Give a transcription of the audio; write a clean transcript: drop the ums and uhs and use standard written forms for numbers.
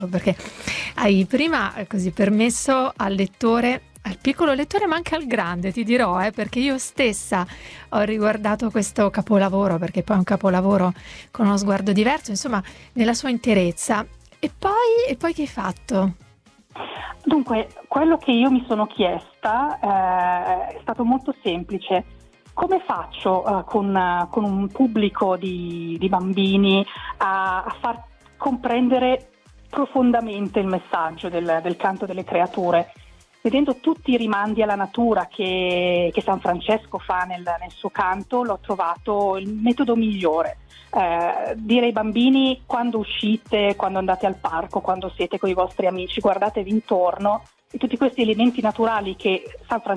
perché hai prima così permesso al lettore, al piccolo lettore, ma anche al grande, ti dirò, perché io stessa ho riguardato questo capolavoro, perché poi è un capolavoro con uno sguardo diverso, insomma, nella sua interezza. E poi che hai fatto? Dunque, quello che io mi sono chiesta è stato molto semplice. Come faccio con un pubblico di bambini a far comprendere profondamente il messaggio del canto delle creature? Vedendo tutti i rimandi alla natura che San Francesco fa nel suo canto, l'ho trovato il metodo migliore. Dire ai bambini: quando uscite, quando andate al parco, quando siete con i vostri amici, guardatevi intorno, e tutti questi elementi naturali che San Francesco